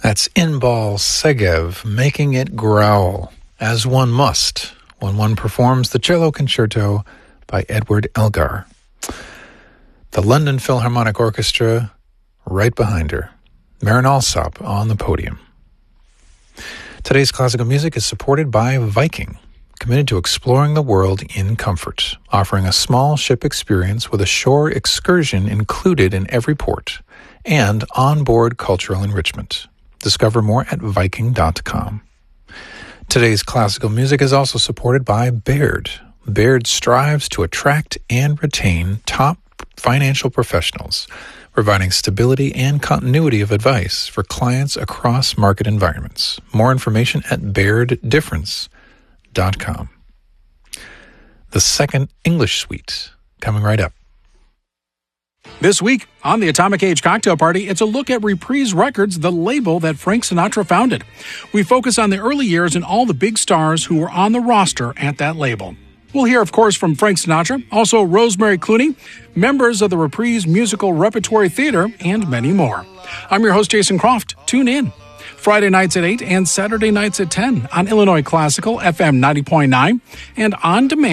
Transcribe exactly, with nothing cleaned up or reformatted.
That's Inbal Segev, Making It Growl, as one must when one performs the cello concerto by Edward Elgar. The London Philharmonic Orchestra right behind her. Marin Alsop on the podium. Today's classical music is supported by Viking, committed to exploring the world in comfort, offering a small ship experience with a shore excursion included in every port, and onboard cultural enrichment. Discover more at Viking dot com. Today's classical music is also supported by Baird. Baird strives to attract and retain top financial professionals, providing stability and continuity of advice for clients across market environments. More information at Baird Difference dot com. The second English suite coming right up. This week on the Atomic Age Cocktail Party, it's a look at Reprise Records, the label that Frank Sinatra founded. We focus on the early years and all the big stars who were on the roster at that label. We'll hear, of course, from Frank Sinatra, also Rosemary Clooney, members of the Reprise Musical Repertory Theater, and many more. I'm your host, Jason Croft. Tune in Friday nights at eight and Saturday nights at ten on Illinois Classical F M ninety point nine and on demand